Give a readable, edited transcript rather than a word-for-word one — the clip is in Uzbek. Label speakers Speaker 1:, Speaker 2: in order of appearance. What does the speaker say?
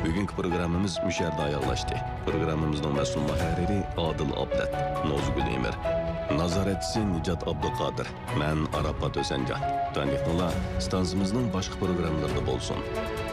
Speaker 1: Bugünkü programmamiz müşerda ayaqlaşdı. Programmamizning mas'ul muharriri Adil Abdat, Nozgul Emir. Nazoratchisi Nijat Abduqodir. Men Arafat O'sanjon. Tandiqlar, stansimizning boshqa programmalarida bo'lsin.